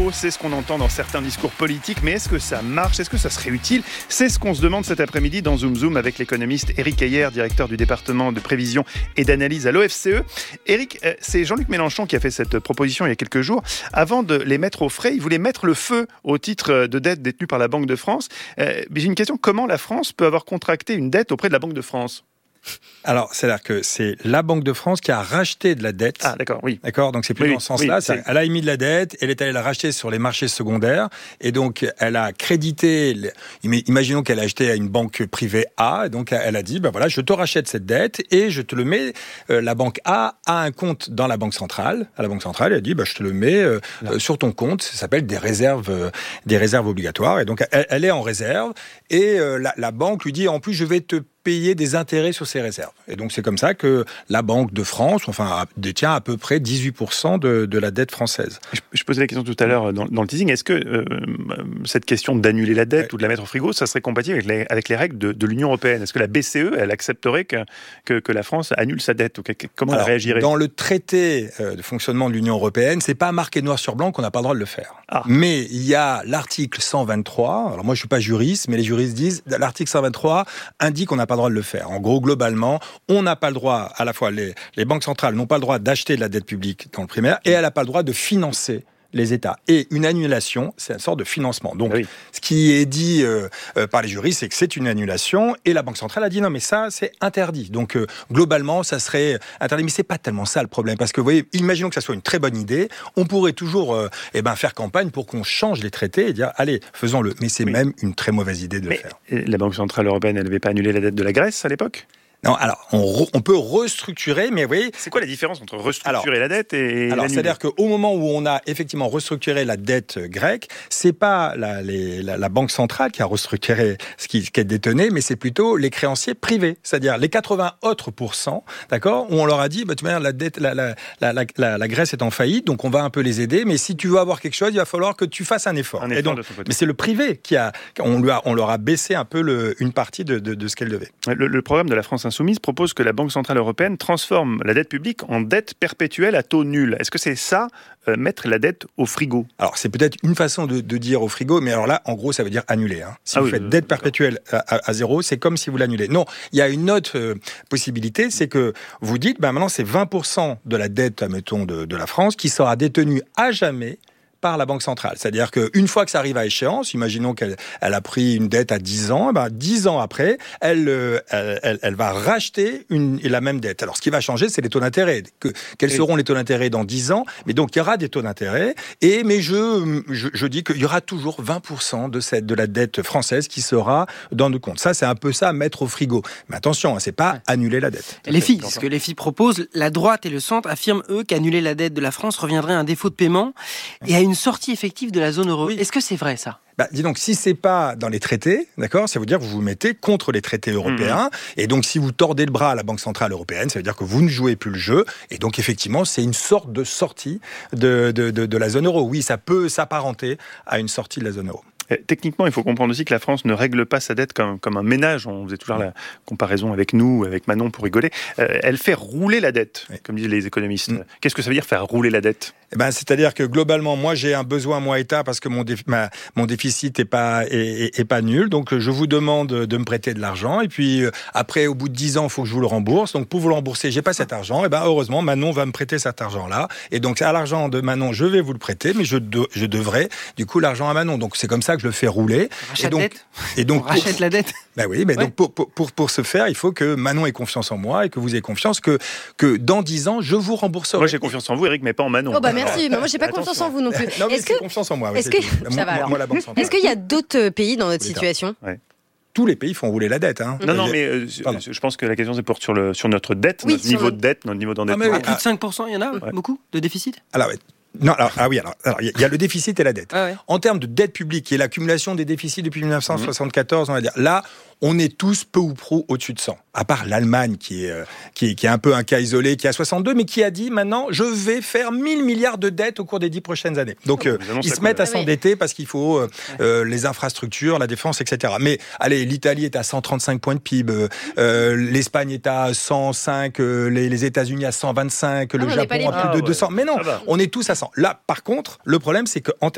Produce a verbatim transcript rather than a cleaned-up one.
frigo, c'est ce qu'on entend dans certains discours politiques, mais est-ce que ça marche? Est-ce que ça serait utile? C'est ce qu'on se demande cet après-midi dans Zoom Zoom avec l'économiste Éric Heyer, directeur du département de prévision et d'analyse à l'O F C E. Éric, c'est Jean-Luc Mélenchon qui a fait cette proposition il y a quelques jours. Avant de les mettre au frais, il voulait mettre le feu au titre de dette détenue par la Banque de France. Euh, j'ai une question, comment la France peut avoir contracté une dette auprès de la Banque de France? Alors, c'est-à-dire que c'est la Banque de France qui a racheté de la dette. Ah, d'accord, oui. D'accord, donc c'est plus oui, dans ce sens-là. Oui, elle a émis de la dette, elle est allée la racheter sur les marchés secondaires, et donc elle a crédité. Imaginons qu'elle a acheté à une banque privée A, et donc elle a dit, ben voilà, je te rachète cette dette et je te le mets. Euh, la banque A a un compte dans la banque centrale. À la banque centrale, elle a dit, ben je te le mets euh, euh, sur ton compte. Ça s'appelle des réserves, euh, des réserves obligatoires. Et donc elle, elle est en réserve, et euh, la, la banque lui dit, en plus, je vais te payer des intérêts sur ces réserves. Et donc, c'est comme ça que la Banque de France, enfin, détient à peu près dix-huit pour cent de, de la dette française. Je, je posais la question tout à l'heure dans, dans le teasing. Est-ce que euh, cette question d'annuler la dette ouais. ou de la mettre au frigo, ça serait compatible avec les, avec les règles de, de l'Union européenne? Est-ce que la B C E, elle accepterait que, que, que la France annule sa dette? Ou que, comment Alors, elle réagirait? Dans le traité de fonctionnement de l'Union européenne, c'est pas marqué noir sur blanc qu'on n'a pas le droit de le faire. Ah. Mais il y a l'article cent vingt-trois. Alors moi, je suis pas juriste, mais les juristes disent l'article cent vingt-trois indique qu'on n'a pas le droit de le faire. En gros, globalement, on n'a pas le droit, à la fois les, les banques centrales n'ont pas le droit d'acheter de la dette publique dans le primaire, et elle n'a pas le droit de financer les États. Et une annulation, c'est une sorte de financement. Donc, oui. ce qui est dit euh, euh, par les juristes, c'est que c'est une annulation, et la Banque centrale a dit non, mais ça, c'est interdit. Donc, euh, globalement, ça serait interdit. Mais c'est pas tellement ça le problème, parce que vous voyez, imaginons que ça soit une très bonne idée, on pourrait toujours euh, eh ben, faire campagne pour qu'on change les traités et dire, allez, faisons-le. Mais c'est oui. même une très mauvaise idée de mais le faire. La Banque centrale européenne, elle n'avait pas annulé la dette de la Grèce à l'époque? Non, alors, on, re, on peut restructurer, mais oui. C'est quoi la différence entre restructurer alors, la dette et Alors, l'annuler? C'est-à-dire qu'au moment où on a effectivement restructuré la dette grecque, c'est pas la, les, la, la Banque centrale qui a restructuré ce qui, ce qui est détenu, mais c'est plutôt les créanciers privés. C'est-à-dire les quatre-vingts autres pourcents, d'accord, où on leur a dit, bah, tu vois, la dette, la, la, la, la, la, la Grèce est en faillite, donc on va un peu les aider, mais si tu veux avoir quelque chose, il va falloir que tu fasses un effort. Un effort et donc, de son côté. Mais c'est le privé qui a, on, lui a, on leur a baissé un peu le, une partie de, de, de ce qu'elle devait. Le, le programme de la France Insoumise propose que la Banque centrale européenne transforme la dette publique en dette perpétuelle à taux nul. Est-ce que c'est ça, euh, mettre la dette au frigo? Alors, c'est peut-être une façon de, de dire au frigo, mais alors là, en gros, ça veut dire annuler. Hein. Si ah vous oui, faites euh, dette perpétuelle à, à, à zéro, c'est comme si vous l'annulez. Non, il y a une autre euh, possibilité, c'est que vous dites, ben maintenant, c'est vingt pour cent de la dette, admettons, de, de la France qui sera détenue à jamais par la Banque centrale. C'est-à-dire qu'une fois que ça arrive à échéance, imaginons qu'elle elle a pris une dette à dix ans, ben dix ans après, elle, elle, elle, elle va racheter une, la même dette. Alors, ce qui va changer, c'est les taux d'intérêt. Que, quels seront les taux d'intérêt dans dix ans? Mais donc, il y aura des taux d'intérêt. Et, mais je, je, je dis qu'il y aura toujours vingt pour cent de, cette, de la dette française qui sera dans nos comptes. Ça, c'est un peu ça, mettre au frigo. Mais attention, c'est pas ouais. annuler la dette. Les filles, ce que les filles proposent, la droite et le centre affirment, eux, qu'annuler la dette de la France reviendrait à un défaut de paiement et à une sortie effective de la zone euro. Oui. Est-ce que c'est vrai, ça? Bah, dis donc, si c'est pas dans les traités, d'accord, ça veut dire que vous vous mettez contre les traités européens. Mmh. Et donc, si vous tordez le bras à la Banque centrale européenne, ça veut dire que vous ne jouez plus le jeu. Et donc, effectivement, c'est une sorte de sortie de, de, de, de la zone euro. Oui, ça peut s'apparenter à une sortie de la zone euro. Techniquement, il faut comprendre aussi que la France ne règle pas sa dette comme, comme un ménage. On faisait toujours la comparaison avec nous, avec Manon pour rigoler. Euh, elle fait rouler la dette, oui. comme disent les économistes. Mmh. Qu'est-ce que ça veut dire faire rouler la dette? Eh ben, c'est-à-dire que globalement, moi, j'ai un besoin, moi, État, parce que mon, déf- ma, mon déficit est pas, est, est, est pas nul. Donc, je vous demande de me prêter de l'argent. Et puis, euh, après, au bout de dix ans, il faut que je vous le rembourse. Donc, pour vous le rembourser, j'ai pas cet argent. Et ben, heureusement, Manon va me prêter cet argent-là. Et donc, à l'argent de Manon, je vais vous le prêter, mais je, de, je devrais, du coup, l'argent à Manon. Donc, c'est comme ça que je le fais rouler. On rachète et donc, dette. Et donc, on rachète pour, la dette. Ben oui, mais ouais. donc, pour, pour, pour, pour ce faire, il faut que Manon ait confiance en moi et que vous ayez confiance que, que dans dix ans, je vous rembourserai. Moi, j'ai confiance en vous, Eric, mais pas en Manon. Oh, bah, merci. Mais moi, j'ai pas confiance en vous non plus. Non, mais est-ce que... que... confiance en moi. Oui, est-ce que... moi, va, moi, la Banque centrale. Est-ce qu'il y a d'autres pays dans notre situation? Ouais. Tous les pays font rouler la dette. Hein. Non, non, mais euh, je pense que la question, c'est pour sur, le, sur notre dette, oui, notre niveau le... de dette, notre niveau d'endettement. Ah, mais oui, plus de cinq pour cent, il y en a ouais. beaucoup de déficit? Alors, ouais. Non, alors, ah oui, alors, alors, il y a le déficit et la dette. Ah ouais. En termes de dette publique, qui est l'accumulation des déficits depuis dix-neuf cent soixante-quatorze, mmh. on va dire, là, on est tous peu ou prou au-dessus de cent. À part l'Allemagne, qui est, euh, qui, est, qui est un peu un cas isolé, qui a soixante-deux, mais qui a dit, maintenant, je vais faire mille milliards de dettes au cours des dix prochaines années. Donc, euh, ils se mettent à s'endetter parce qu'il faut euh, euh, les infrastructures, la défense, et cetera. Mais, allez, l'Italie est à cent trente-cinq points de P I B, euh, l'Espagne est à cent cinq, euh, les, les États-Unis à cent vingt-cinq, ah, le Japon à plus de deux cents. Mais non, on est tous à cent. Là, par contre, le problème, c'est qu'en termes